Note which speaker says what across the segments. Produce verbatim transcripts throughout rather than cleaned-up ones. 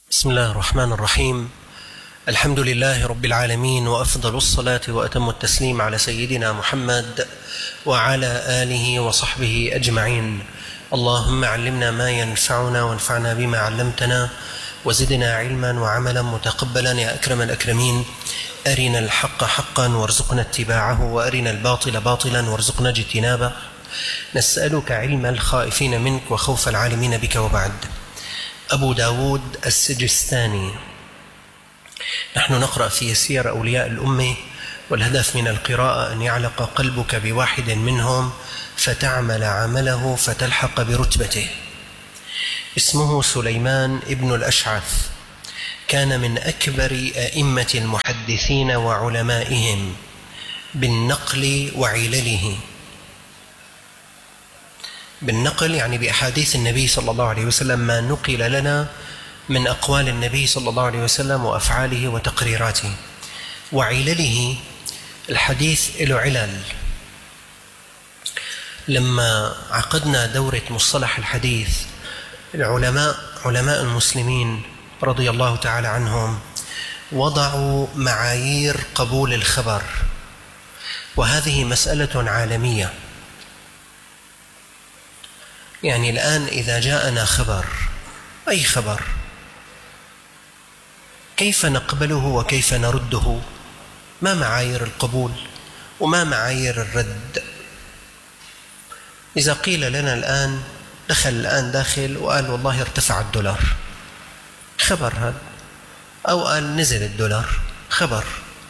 Speaker 1: بسم الله الرحمن الرحيم. الحمد لله رب العالمين، وأفضل الصلاة وأتم التسليم على سيدنا محمد وعلى آله وصحبه أجمعين. اللهم علمنا ما ينفعنا وانفعنا بما علمتنا وزدنا علما وعملا متقبلا يا أكرم الأكرمين. أرنا الحق حقا وارزقنا اتباعه، وأرنا الباطل باطلا وارزقنا اجتنابه. نسألك علم الخائفين منك وخوف العالمين بك. وبعد. أبو داود السجستاني. نحن نقرأ في سير أولياء الأمة، والهدف من القراءة أن يعلق قلبك بواحد منهم فتعمل عمله فتلحق برتبته. اسمه سليمان ابن الأشعث، كان من أكبر أئمة المحدثين وعلمائهم بالنقل وعلله. بالنقل يعني بأحاديث النبي صلى الله عليه وسلم، ما نقل لنا من أقوال النبي صلى الله عليه وسلم وأفعاله وتقريراته. وعلله الحديث له علل. لما عقدنا دورة مصطلح الحديث، العلماء علماء المسلمين رضي الله تعالى عنهم وضعوا معايير قبول الخبر، وهذه مسألة عالمية. يعني الآن إذا جاءنا خبر، أي خبر، كيف نقبله وكيف نرده؟ ما معايير القبول وما معايير الرد؟ إذا قيل لنا الآن، دخل الآن داخل وقال والله ارتفع الدولار، خبر هذا، أو قال نزل الدولار، خبر.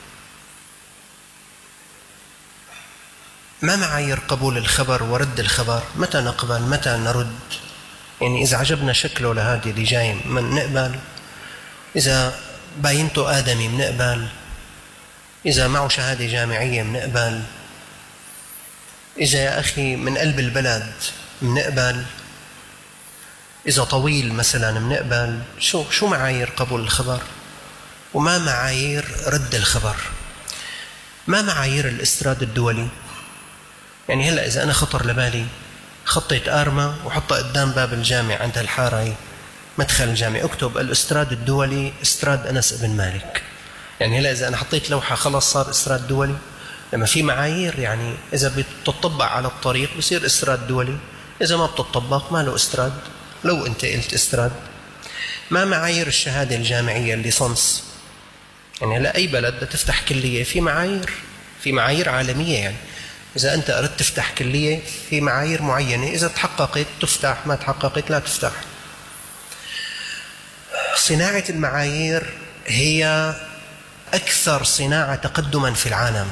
Speaker 1: ما معايير قبول الخبر ورد الخبر؟ متى نقبل متى نرد؟ يعني إذا عجبنا شكله لهذه اللي جاي من نقبل، إذا باينته آدمي منقبل، إذا معه شهادة جامعية منقبل، إذا يا أخي من قلب البلد منقبل، إذا طويل مثلا منقبل. شو شو معايير قبول الخبر؟ وما معايير رد الخبر؟ ما معايير الاستيراد الدولي؟ يعني هلأ إذا أنا خطر لبالي خطيت آرمة وحطها قدام باب الجامع عند هالحارة، مدخل الجامع، اكتب الاستيراد الدولي استيراد أنس بن مالك. يعني هلأ إذا أنا حطيت لوحة خلاص صار استيراد دولي؟ لما في معايير. يعني إذا بتطبق على الطريق بصير استيراد دولي، إذا ما بتطبق ما له استيراد لو أنت قلت استيراد. ما معايير الشهادة الجامعية الليسانس؟ يعني هلأ أي بلد بدها تفتح كلية في معايير، في معايير عالمية. يعني إذا أنت أردت تفتح كلية في معايير معينة، إذا تحققت تفتح، ما تحققت لا تفتح. صناعة المعايير هي أكثر صناعة تقدما في العالم،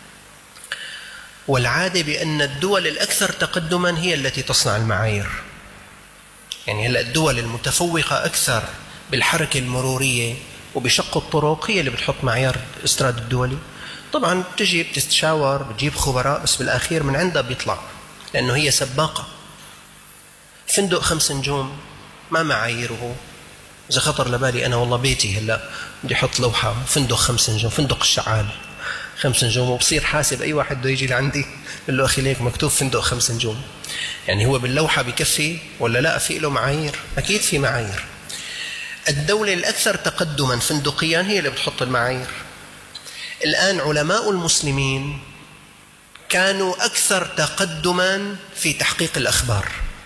Speaker 1: والعادة بأن الدول الأكثر تقدما هي التي تصنع المعايير. يعني هلأ الدول المتفوقة أكثر بالحركة المرورية وبشق الطرق هي اللي بتحط معيار الاستيراد الدولي. طبعا بتجي بتتشاور، بتجيب خبراء، بس بالأخير من عندها بيطلع، لأنه هي سباقة. فندق خمس نجوم ما معاييره؟ إذا خطر لبالي أنا والله بيتي هلأ بدي أحط لوحة فندق خمس نجوم، فندق الشعال خمس نجوم، وبصير حاسب أي واحد بده يجي لعندي بقول له أخي ليك مكتوب فندق خمس نجوم. يعني هو باللوحة بكفي ولا لا؟ في له معايير؟ أكيد في معايير. الدولة الأكثر تقدما فندقيا هي اللي بتحط المعايير. الآن علماء المسلمين كانوا أكثر تقدما في تحقيق الأخبار،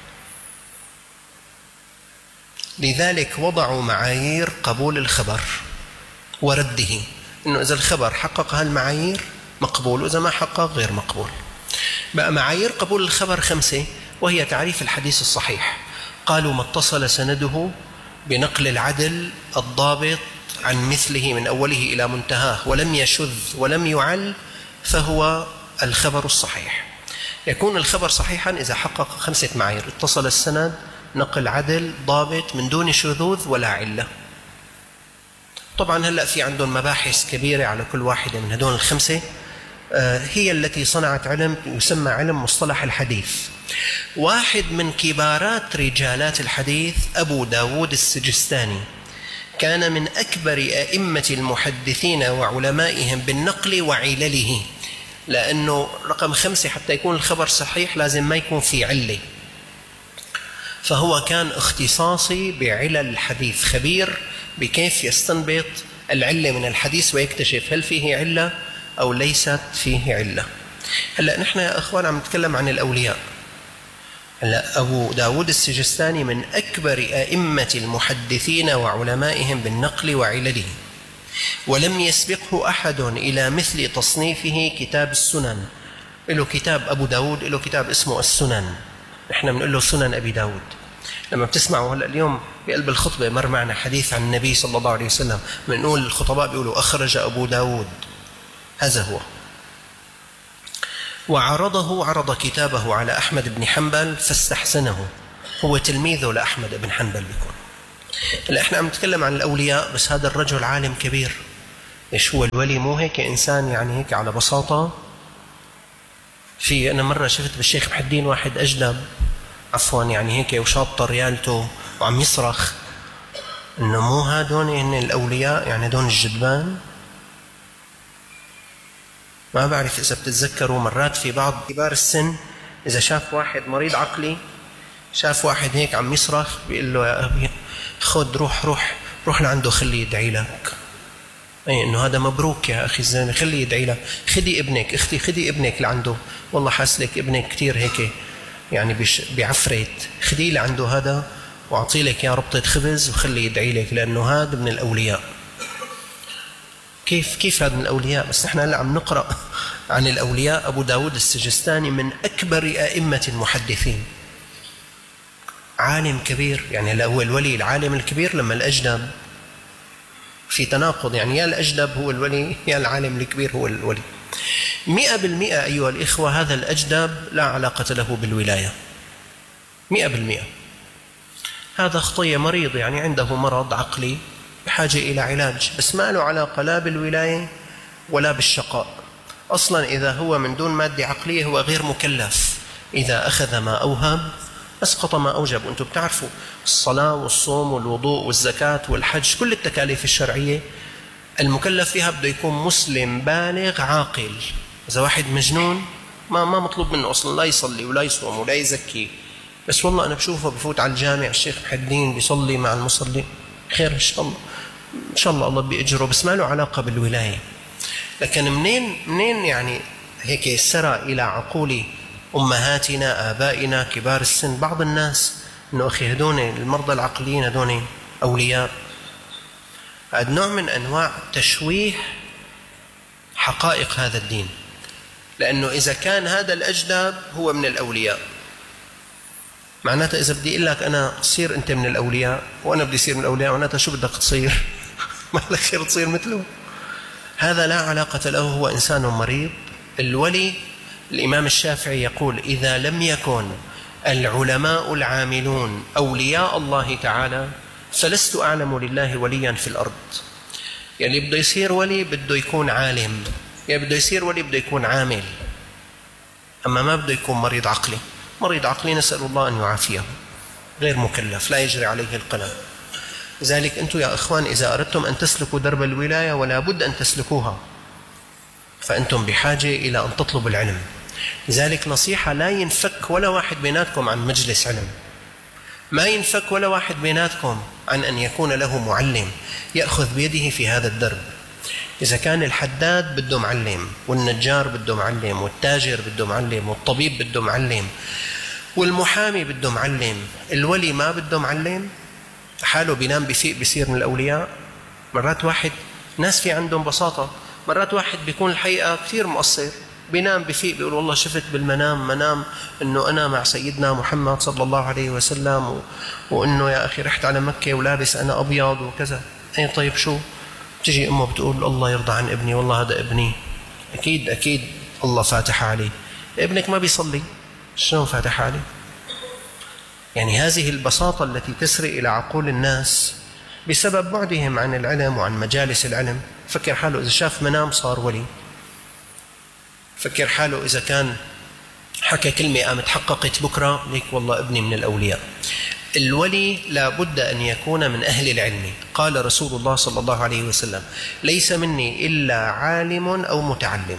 Speaker 1: لذلك وضعوا معايير قبول الخبر ورده، إنه إذا الخبر حقق هالمعايير مقبول، وإذا ما حقق غير مقبول. بقى معايير قبول الخبر خمسة، وهي تعريف الحديث الصحيح. قالوا ما اتصل سنده بنقل العدل الضابط عن مثله من أوله إلى منتهاه ولم يشذ ولم يعل فهو الخبر الصحيح. يكون الخبر صحيحا إذا حقق خمسة معايير: اتصل السند، نقل عدل ضابط من دون شذوذ ولا علة. طبعا هلأ في عندهم مباحث كبيرة على كل واحدة من هدول الخمسة، هي التي صنعت علم يسمى علم مصطلح الحديث. واحد من كبارات رجالات الحديث أبو داود السجستاني، كان من أكبر أئمة المحدثين وعلمائهم بالنقل وعلله، لأنه رقم خمسة حتى يكون الخبر صحيح لازم ما يكون في علة. فهو كان اختصاصي بعلل الحديث، خبير بكيف يستنبط العلة من الحديث ويكتشف هل فيه علة أو ليست فيه علة. هلأ نحن يا أخوان عم نتكلم عن الأولياء. هلأ أبو داود السجستاني من أكبر أئمة المحدثين وعلمائهم بالنقل وعلله، ولم يسبقه أحد إلى مثل تصنيفه كتاب السنن. له كتاب أبو داود، له كتاب اسمه السنن، نحن بنقول له سنن أبي داود. لما بتسمعوا هلأ اليوم بقلب الخطبة مر معنا حديث عن النبي صلى الله عليه وسلم، بنقول الخطباء بيقولوا أخرج أبو داود، هذا هو. وعرضه عرض كتابه على أحمد بن حنبل فاستحسنه، هو تلميذه لأحمد بن حنبل بيكون. هلا احنا عم نتكلم عن الأولياء، بس هذا الرجل عالم كبير. ايش هو الولي؟ مو هيك إنسان يعني هيك على بساطة. في أنا مرة شفت بالشيخ محي الدين واحد أجدب، عفوا يعني هيك وشاطر ريالته وعم يصرخ إنه مو هادون إن الأولياء، يعني هدول الجدبان. ما بعرف إذا بتتذكروا مرات في بعض كبار السن إذا شاف واحد مريض عقلي، شاف واحد هيك عم يصرخ، بيقول له يا أبي خد روح روح روح لعنده خليه يدعي لك. أي إنه هذا مبروك يا أخي الزلمة، خليه يدعي لك. خدي ابنك، أختي خدي ابنك لعنده، والله حاسلك ابنك كتير هيك يعني بعفريت، خديه لعنده هذا وأعطي لك يا ربطة خبز وخليه يدعي لك، لأنه هذا من الأولياء. كيف كيف هذا من الأولياء؟ بس نحن هلا عم نقرأ عن الأولياء. أبو داود السجستاني من أكبر أئمة المحدثين، عالم كبير. يعني هو الولي العالم الكبير، لما الأجدب في تناقض، يعني يا الأجدب هو الولي يا العالم الكبير هو الولي. مئة بالمئة أيها الإخوة هذا الأجدب لا علاقة له بالولاية، مئة بالمئة. هذا خطية مريض، يعني عنده مرض عقلي بحاجة إلى علاج، بس ما له علاقة لا بالولاية ولا بالشقاء. أصلا إذا هو من دون مادة عقلية هو غير مكلف، إذا أخذ ما أوهب أسقط ما أوجب. وأنتم بتعرفوا الصلاة والصوم والوضوء والزكاة والحج، كل التكاليف الشرعية المكلف فيها بده يكون مسلم بالغ عاقل. إذا واحد مجنون ما ما مطلوب منه أصلا لا يصلي ولا يصوم ولا يزكي، بس والله أنا بشوفه بفوت على الجامع الشيخ محي الدين بيصلي مع المصلي، خير إن شاء الله إن شاء الله الله بيأجره، بس ما له علاقة بالولاية. لكن منين منين يعني هيك سرى إلى عقول أمهاتنا آبائنا كبار السن بعض الناس إنه أخي هدون المرضى العقليين هدون أولياء. هذا نوع من أنواع تشويه حقائق هذا الدين، لأنه إذا كان هذا الأجدب هو من الأولياء، معناته إذا بدي أقول لك أنا صير أنت من الأولياء وأنا بدي أصير من الأولياء، معناته شو بدك تصير؟ ما لك خير تصير مثله. هذا لا علاقة له، هو إنسان مريض. الولي الإمام الشافعي يقول إذا لم يكن العلماء العاملون أولياء الله تعالى فلست أعلم لله وليا في الأرض. يعني بده يصير ولي بده يكون عالم، يعني بده يصير ولي بده يكون عامل، أما ما بده يكون مريض عقلي. مريض عقلي نسأل الله أن يعافيه، غير مكلف لا يجري عليه القلم. لذلك أنتم يا إخوان إذا أردتم أن تسلكوا درب الولاية ولا بد أن تسلكوها، فأنتم بحاجة إلى أن تطلبوا العلم. لذلك نصيحة، لا ينفك ولا واحد بيناتكم عن مجلس علم، ما ينفك ولا واحد بيناتكم عن أن يكون له معلم يأخذ بيده في هذا الدرب. إذا كان الحداد بده معلم، والنجار بده معلم، والتاجر بده معلم، والطبيب بده معلم، والمحامي بده معلم، الولي ما بده معلم، حاله بينام بفيق بيصير من الأولياء. مرات واحد ناس في عندهم بساطة، مرات واحد بيكون الحقيقة كثير مقصر، بينام بفيق بيقول والله شفت بالمنام منام انه انا مع سيدنا محمد صلى الله عليه وسلم و... وانه يا اخي رحت على مكة ولابس انا ابيض وكذا. اي طيب شو؟ تجي امه بتقول الله يرضى عن ابني، والله هذا ابني اكيد اكيد الله فاتح عليه. ابنك ما بيصلي، شلون فاتح عليه؟ يعني هذه البساطة التي تسري الى عقول الناس بسبب بعدهم عن العلم وعن مجالس العلم. فكر حاله اذا شاف منام صار ولي، فكر حاله إذا كان حكى كلمة قامت حققت بكرة ليك والله ابني من الأولياء. الولي لا بد أن يكون من أهل العلم. قال رسول الله صلى الله عليه وسلم ليس مني إلا عالم أو متعلم.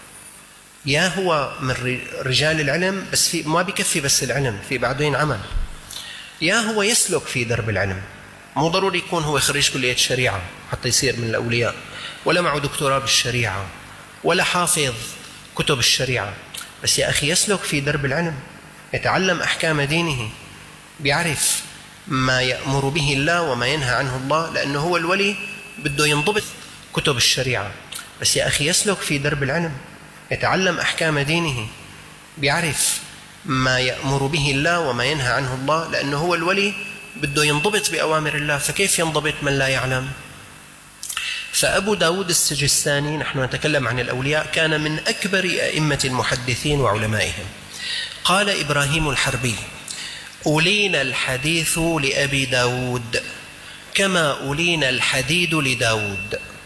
Speaker 1: يا هو من رجال العلم بس في ما بيكفي بس العلم، في بعدين عمل، يا هو يسلك في درب العلم. مو ضروري يكون هو خريج كلية شريعة حتى يصير من الأولياء، ولا معه دكتوراه بالشريعة، ولا حافظ كتب الشريعة، بس يا أخي يسلك في درب العلم، يتعلم أحكام دينه، بيعرف ما يأمر به الله وما ينهى عنه الله، لأنه هو الولي بده ينضبط كتب الشريعة. بس يا أخي يسلك في درب العلم، يتعلم أحكام دينه، بيعرف ما يأمر به الله وما ينهى عنه الله، لأنه هو الولي بده ينضبط بأوامر الله، فكيف ينضبط من لا يعلم؟ فأبو داود السجستاني، نحن نتكلم عن الأولياء، كان من أكبر أئمة المحدثين وعلمائهم. قال إبراهيم الحربي: أولينا الحديث لأبي داود كما أولينا الحديد لداود.